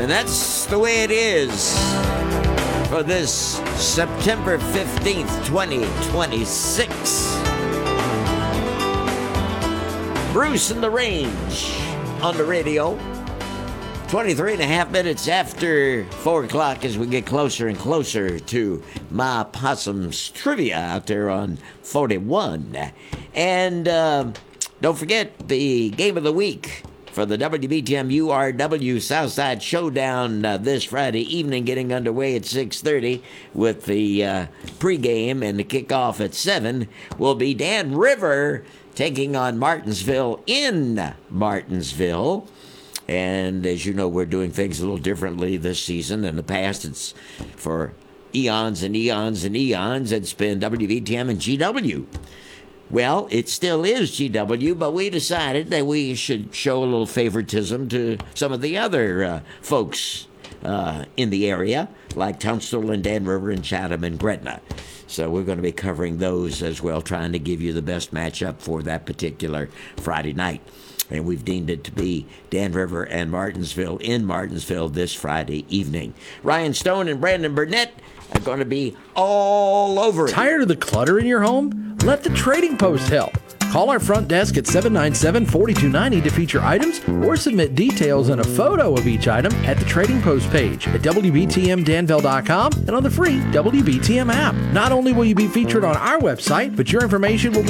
And that's the way it is for this September 15th, 2026. Bruce and the Range on the radio. 23 and a half minutes after 4 o'clock as we get closer and closer to my Possum's Trivia out there on 41. And don't forget the game of the week for the WBTM URW Southside Showdown this Friday evening, getting underway at 6:30 with the pregame and the kickoff at 7 will be Dan River taking on Martinsville in Martinsville. And as you know, we're doing things a little differently this season. In the past, it's for eons and eons and eons. It's been WBTM and GW. Well, it still is GW, but we decided that we should show a little favoritism to some of the other folks in the area, like Tunstall and Dan River and Chatham and Gretna. So we're going to be covering those as well, trying to give you the best matchup for that particular Friday night. And we've deemed it to be Dan River and Martinsville in Martinsville this Friday evening. Ryan Stone and Brandon Burnett are going to be all over it. Tired of the clutter in your home? Let the Trading Post help. Call our front desk at 797-4290 to feature items or submit details and a photo of each item at the Trading Post page at WBTMDanville.com and on the free WBTM app. Not only will you be featured on our website, but your information will be